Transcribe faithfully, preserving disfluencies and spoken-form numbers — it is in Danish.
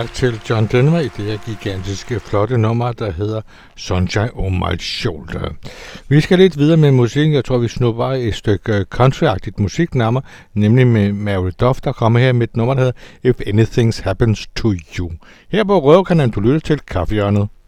Tak til John Denver i det her gigantiske, flotte nummer, der hedder Sunshine on My Shoulder. Vi skal lidt videre med musik. Jeg tror, vi snupper et stykke countryagtigt musik nærmere, nemlig med Mary Duff, der kommer her med et nummer, der hedder If Anything Happens to You. Her på Røverkanalen, du lytter til Kaffehjørnet.